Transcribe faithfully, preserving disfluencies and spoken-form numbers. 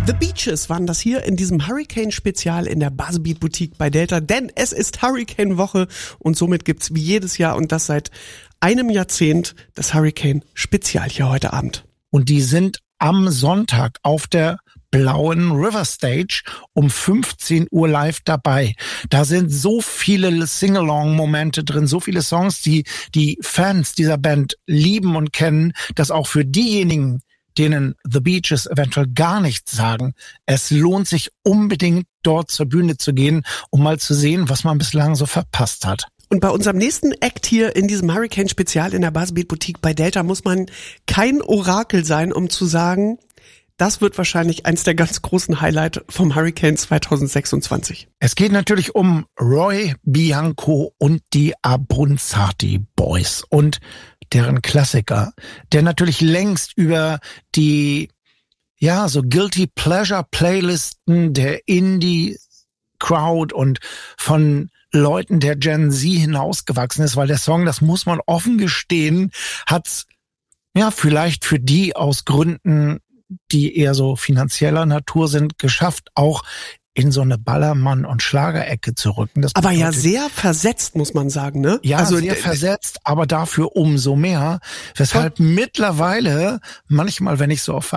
The Beaches waren das hier in diesem Hurricane-Spezial in der Buzzbeat Boutique bei Delta, denn es ist Hurricane-Woche und somit gibt's wie jedes Jahr und das seit einem Jahrzehnt das Hurricane-Spezial hier heute Abend. Und die sind am Sonntag auf der blauen River Stage um fünfzehn Uhr live dabei. Da sind so viele Sing-Along-Momente drin, so viele Songs, die die Fans dieser Band lieben und kennen, dass auch für diejenigen, denen The Beaches eventuell gar nichts sagen, es lohnt sich unbedingt dort zur Bühne zu gehen, um mal zu sehen, was man bislang so verpasst hat. Und bei unserem nächsten Act hier in diesem Hurricane-Spezial in der Buzzbeat Boutique bei Delta muss man kein Orakel sein, um zu sagen, das wird wahrscheinlich eins der ganz großen Highlights vom Hurricane zwanzig sechsundzwanzig. Es geht natürlich um Roy Bianco und die Abruzzati Boys und deren Klassiker, der natürlich längst über die, ja, so Guilty Pleasure Playlisten der Indie Crowd und von Leuten der Gen Z hinausgewachsen ist, weil der Song, das muss man offen gestehen, hat's, ja, vielleicht für die aus Gründen, die eher so finanzieller Natur sind, geschafft, auch in so eine Ballermann- und Schlagerecke zu rücken. Das aber ja sehr versetzt, muss man sagen, ne? Ja, also sehr versetzt, aber dafür umso mehr, weshalb mittlerweile manchmal, wenn ich so auf